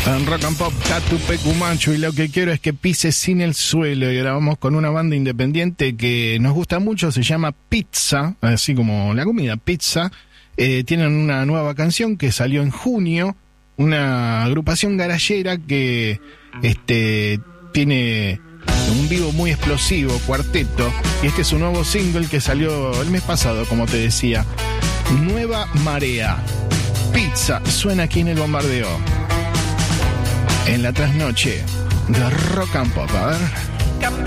En Rock and Pop, Tatu Pecumancho, y lo que quiero es que pises sin el suelo. Y ahora vamos con una banda independiente que nos gusta mucho, se llama Pizza, así como la comida, Pizza. Tienen una nueva canción que salió en junio, una agrupación garallera que tiene un vivo muy explosivo, cuarteto, y este es su nuevo single que salió el mes pasado, como te decía, Nueva Marea. Pizza suena aquí en el bombardeo, en la trasnoche de Rock and Pop. A ver.